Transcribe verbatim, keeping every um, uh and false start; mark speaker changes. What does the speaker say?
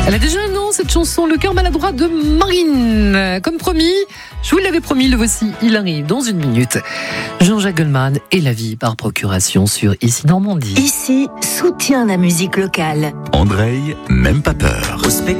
Speaker 1: Elle a déjà un an, cette chanson, Le cœur maladroit de Marine. Comme promis, je vous l'avais promis, le voici, il arrive dans une minute. Jean-Jacques Goldman et la vie par procuration sur Ici Normandie.
Speaker 2: Ici, soutient la musique locale.
Speaker 3: Andreï, même pas peur.
Speaker 4: Au spectacle.